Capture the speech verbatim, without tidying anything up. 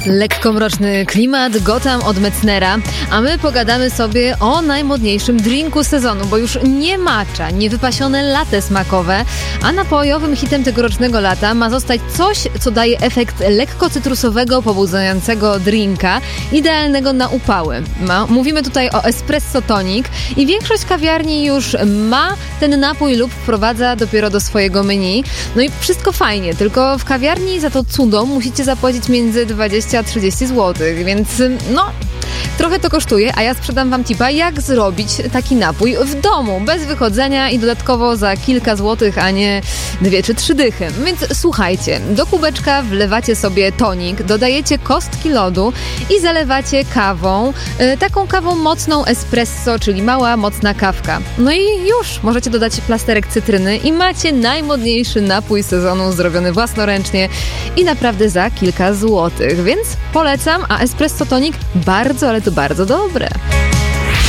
Lekko mroczny klimat, Gotham od Metznera, a my pogadamy sobie o najmodniejszym drinku sezonu, bo już nie matcha, nie wypasione latte smakowe, a napojowym hitem tegorocznego lata ma zostać coś, co daje efekt lekko cytrusowego, pobudzającego drinka, idealnego na upały. Ma, mówimy tutaj o espresso tonic i większość kawiarni już ma ten napój lub wprowadza dopiero do swojego menu. No i wszystko fajnie, tylko w kawiarni za to cudo musicie zapłacić między dwadzieścia a trzydzieści złotych, więc no... trochę to kosztuje, a ja sprzedam wam tipa, jak zrobić taki napój w domu, bez wychodzenia i dodatkowo za kilka złotych, a nie dwie czy trzy dychy. Więc słuchajcie, do kubeczka wlewacie sobie tonik, dodajecie kostki lodu i zalewacie kawą, yy, taką kawą mocną espresso, czyli mała, mocna kawka. No i już, możecie dodać plasterek cytryny i macie najmodniejszy napój sezonu zrobiony własnoręcznie i naprawdę za kilka złotych, więc polecam, a espresso tonik bardzo, ale to bardzo dobre.